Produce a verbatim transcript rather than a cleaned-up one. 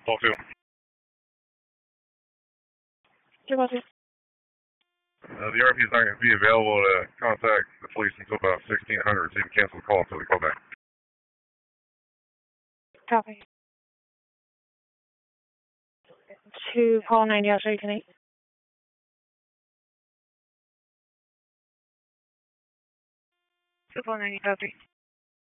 Call two. two one two. Uh, the R P is not going to be available to contact the police until about sixteen hundred, so you can cancel the call until we call back. Copy. To call ninety, I'll show you tonight. To call ninety, copy.